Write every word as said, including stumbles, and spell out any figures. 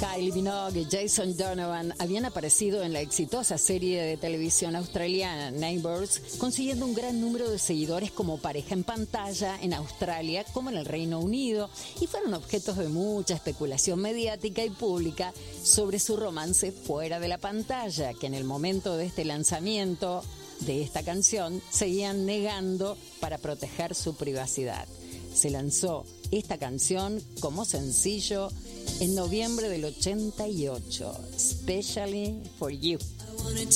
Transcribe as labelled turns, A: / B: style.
A: Kylie Minogue y Jason Donovan habían aparecido en la exitosa serie de televisión australiana Neighbours, consiguiendo un gran número de seguidores como pareja en pantalla en Australia como en el Reino Unido, y fueron objetos de mucha especulación mediática y pública sobre su romance fuera de la pantalla, que en el momento de este lanzamiento de esta canción seguían negando para proteger su privacidad. Se lanzó esta canción como sencillo en noviembre del ochenta y ocho, Especially for You.